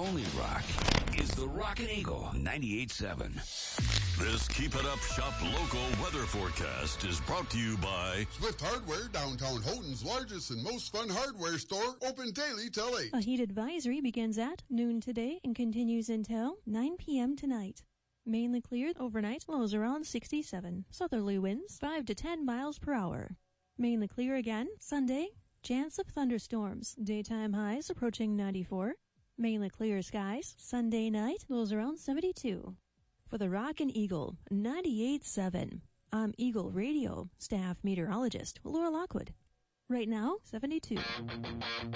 only rock is the Rockin' Eagle 98.7. This Keep It Up Shop local weather forecast is brought to you by Swift Hardware, downtown Houghton's largest and most fun hardware store, open daily till 8. A heat advisory begins at noon today and continues until 9 p.m. tonight. Mainly clear overnight, lows around 67. Southerly winds 5 to 10 miles per hour. Mainly clear again Sunday. Chance of thunderstorms. Daytime highs approaching 94. Mainly clear skies. Sunday night, lows around 72. For the Rockin' Eagle 98.7, I'm Eagle Radio staff meteorologist Laura Lockwood. Right now, 72.